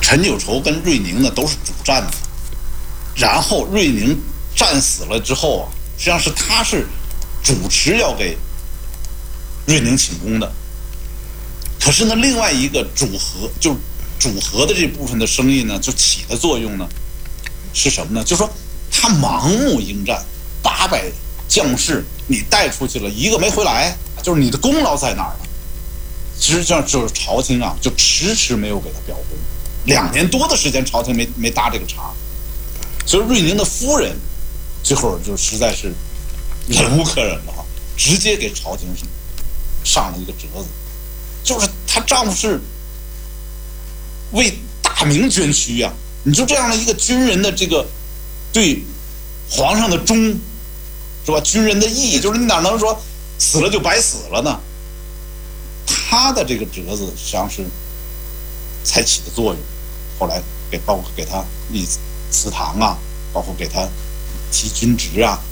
陈九畴跟瑞宁呢都是主战的，然后瑞宁战死了之后啊，实际上是他是主持要给瑞宁请功的。可是呢，另外一个主和的这部分的声音呢，就起的作用呢是什么呢？就是说他盲目应战，800将士你带出去了一个没回来，就是你的功劳在哪儿呢？实际上就是朝廷啊，就迟迟没有给他表功，2年多的时间，朝廷没搭这个茬，所以瑞宁的夫人最后就实在是忍无可忍了哈，直接给朝廷上了一个折子，就是她丈夫是为大明捐躯呀，你就这样的一个军人的这个对皇上的忠，是吧？军人的义，就是你哪能说死了就白死了呢？他的这个折子实际上是才起的作用，后来包括给他立祠堂啊，包括给他提军职啊，